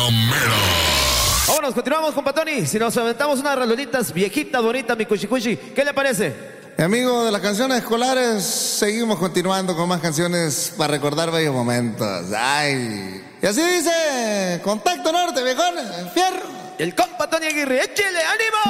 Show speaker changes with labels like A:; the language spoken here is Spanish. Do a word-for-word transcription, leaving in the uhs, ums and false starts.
A: mera.
B: Vámonos, continuamos, compa Tony. Si nos aventamos unas rolonitas viejitas, bonitas, mi cuchi cuchi, ¿qué le parece?
C: Mi amigo de las canciones escolares, seguimos continuando con más canciones para recordar bellos momentos. Ay. Y así dice, Contacto Norte, viejón, fierro.
B: El compa Tony Aguirre, échele ánimo.